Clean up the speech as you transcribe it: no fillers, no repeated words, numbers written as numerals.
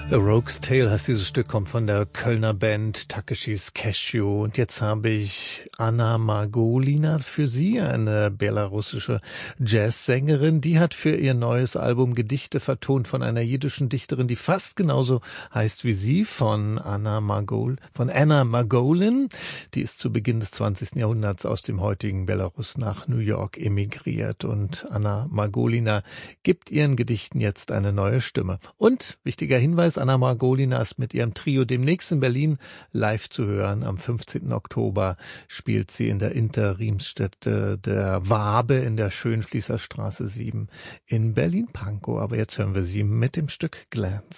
The Rogue's Tale heißt dieses Stück, kommt von der Kölner Band Takeshis Cashew. Und jetzt habe ich Anna Margolina für Sie, eine belarussische Jazzsängerin. Die hat für ihr neues Album Gedichte vertont von einer jiddischen Dichterin, die fast genauso heißt wie sie, von Anna Margolin. Die ist zu Beginn des 20. Jahrhunderts aus dem heutigen Belarus nach New York emigriert. Und Anna Margolina gibt ihren Gedichten jetzt eine neue Stimme. Und, wichtiger Hinweis, Anna Margolina ist mit ihrem Trio demnächst in Berlin live zu hören. Am 15. Oktober spielt sie in der Interimsstätte der Wabe in der Schönfließerstraße 7 in Berlin-Pankow. Aber jetzt hören wir sie mit dem Stück Glance.